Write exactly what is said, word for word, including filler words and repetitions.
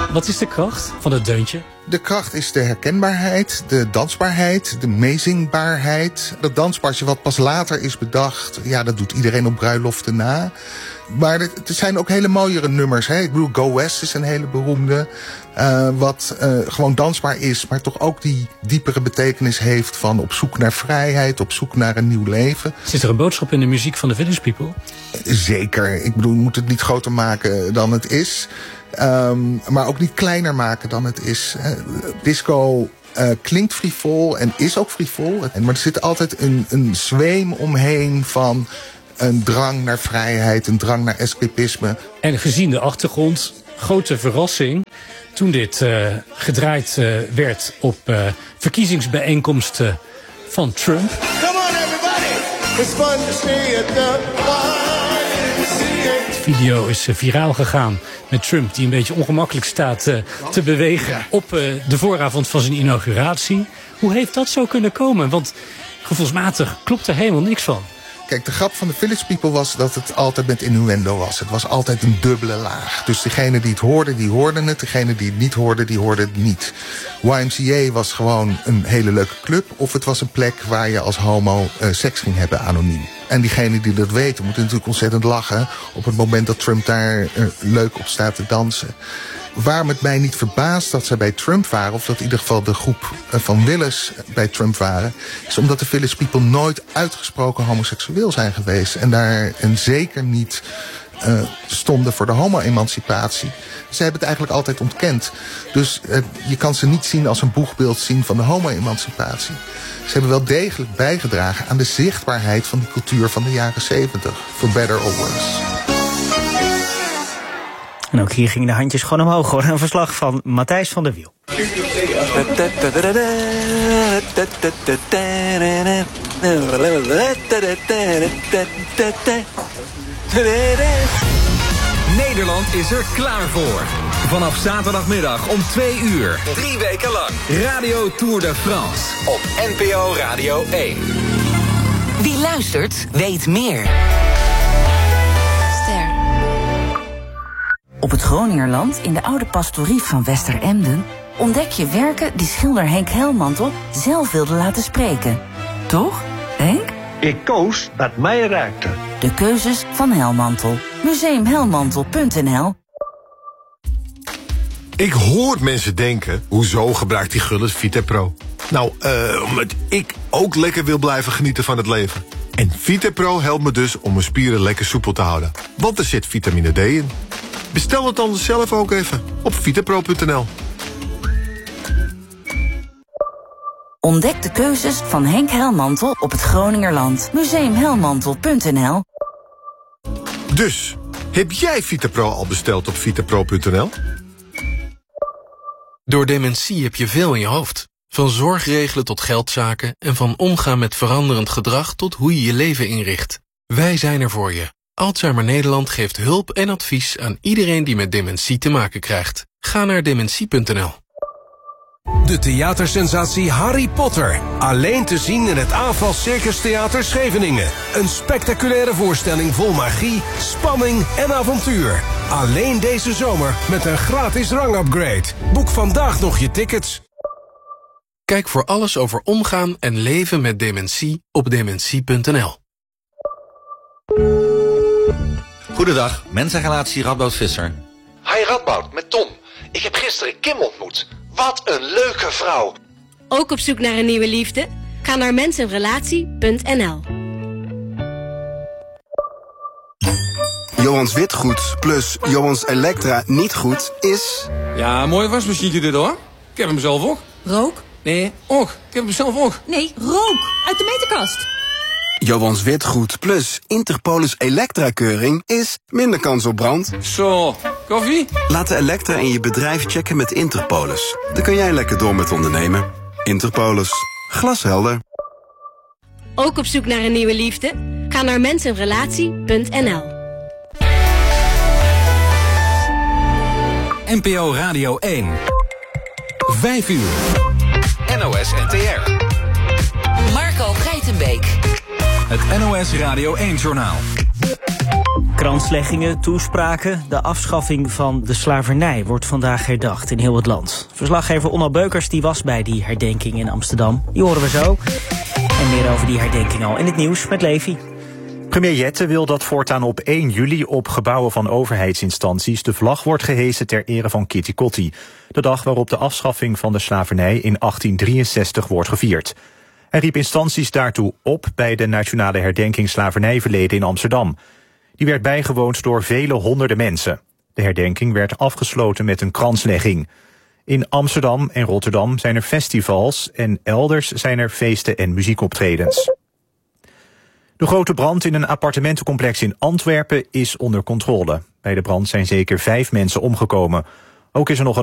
Wat is de kracht van het deuntje? De kracht is de herkenbaarheid, de dansbaarheid, de meezingbaarheid. Dat dansbasje wat pas later is bedacht, ja, dat doet iedereen op bruiloften na. Maar er zijn ook hele mooiere nummers. Hè? Ik bedoel, Go West is een hele beroemde. Uh, wat uh, gewoon dansbaar is, maar toch ook die diepere betekenis heeft van op zoek naar vrijheid, op zoek naar een nieuw leven. Zit er een boodschap in de muziek van de Village People? Zeker. Ik bedoel, je moet het niet groter maken dan het is. Um, maar ook niet kleiner maken dan het is. Uh, disco uh, klinkt frivol en is ook frivol. Maar er zit altijd een, een zweem omheen van een drang naar vrijheid, een drang naar escapisme. En gezien de achtergrond, grote verrassing toen dit uh, gedraaid uh, werd op uh, verkiezingsbijeenkomsten van Trump. Come on everybody, it's fun to stay at the bar. De video is uh, viraal gegaan met Trump die een beetje ongemakkelijk staat uh, te bewegen op uh, de vooravond van zijn inauguratie. Hoe heeft dat zo kunnen komen? Want gevoelsmatig klopt er helemaal niks van. Kijk, de grap van de Village People was dat het altijd met innuendo was. Het was altijd een dubbele laag. Dus degene die het hoorde, die hoorden het. Degene die het niet hoorde, die hoorde het niet. Y M C A was gewoon een hele leuke club. Of het was een plek waar je als homo uh, seks ging hebben anoniem. En diegenen die dat weten moeten natuurlijk ontzettend lachen op het moment dat Trump daar uh, leuk op staat te dansen. Waarom het mij niet verbaast dat ze bij Trump waren, of dat in ieder geval de groep van Willis bij Trump waren, is omdat de Village People nooit uitgesproken homoseksueel zijn geweest. En daar en zeker niet uh, stonden voor de homo-emancipatie. Ze hebben het eigenlijk altijd ontkend. Dus uh, je kan ze niet zien als een boegbeeld zien van de homo-emancipatie. Ze hebben wel degelijk bijgedragen aan de zichtbaarheid van die cultuur van de jaren zeventig. For better or worse. En ook hier gingen de handjes gewoon omhoog. Hoor. Een verslag van Matthijs van der Wiel. Nederland is er klaar voor. Vanaf zaterdagmiddag om twee uur. Drie weken lang. Radio Tour de France. Op N P O Radio één. Wie luistert, weet meer. Ster. Op het Groningerland, in de oude pastorie van Westeremden, ontdek je werken die schilder Henk Helmantel zelf wilde laten spreken. Toch, Henk? Ik koos wat mij raakte. De keuzes van Helmantel. museum helmantel punt n l. Ik hoor mensen denken, hoezo gebruikt die Gullit Vitapro? Nou, uh, omdat ik ook lekker wil blijven genieten van het leven. En Vitapro helpt me dus om mijn spieren lekker soepel te houden. Want er zit vitamine D in. Bestel het dan zelf ook even op vitapro punt n l. Ontdek de keuzes van Henk Helmantel op het Groningerland. museum helmantel punt n l. Dus, heb jij Vitapro al besteld op vitapro punt n l? Door dementie heb je veel in je hoofd. Van zorgregelen tot geldzaken en van omgaan met veranderend gedrag tot hoe je je leven inricht. Wij zijn er voor je. Alzheimer Nederland geeft hulp en advies aan iedereen die met dementie te maken krijgt. Ga naar dementie punt n l. De theatersensatie Harry Potter. Alleen te zien in het Aanval Circus Theater Scheveningen. Een spectaculaire voorstelling vol magie, spanning en avontuur. Alleen deze zomer met een gratis rangupgrade. Boek vandaag nog je tickets. Kijk voor alles over omgaan en leven met dementie op dementie punt n l. Goedendag, mensenrelatie Radboud Visser. Hi Radboud, met Tom. Ik heb gisteren Kim ontmoet. Wat een leuke vrouw. Ook op zoek naar een nieuwe liefde? Ga naar mensenrelatie punt n l. Johans Witgoed plus Johans Elektra niet goed is... Ja, mooi wasmachientje dit hoor. Ik heb hem zelf ook. Rook? Nee, ook. Ik heb hem zelf ook. Nee, rook. Uit de meterkast. Johans Witgoed plus Interpolis Elektra-keuring is minder kans op brand. Zo, koffie? Laat de Elektra in je bedrijf checken met Interpolis. Dan kan jij lekker door met ondernemen. Interpolis. Glashelder. Ook op zoek naar een nieuwe liefde? Ga naar mensenrelatie punt n l. N P O Radio één. Vijf uur. N O S N T R. Marco Geitenbeek. Het N O S Radio één-journaal. Kransleggingen, toespraken, de afschaffing van de slavernij wordt vandaag herdacht in heel het land. Verslaggever Onno Beukers die was bij die herdenking in Amsterdam. Die horen we zo. En meer over die herdenking al in het nieuws met Levi. Premier Jette wil dat voortaan op één juli op gebouwen van overheidsinstanties de vlag wordt gehesen ter ere van Kitty Kotti. De dag waarop de afschaffing van de slavernij in achttien drieënzestig wordt gevierd. Hij riep instanties daartoe op bij de nationale herdenking slavernijverleden in Amsterdam. Die werd bijgewoond door vele honderden mensen. De herdenking werd afgesloten met een kranslegging. In Amsterdam en Rotterdam zijn er festivals en elders zijn er feesten en muziekoptredens. De grote brand in een appartementencomplex in Antwerpen is onder controle. Bij de brand zijn zeker vijf mensen omgekomen. Ook is er nog een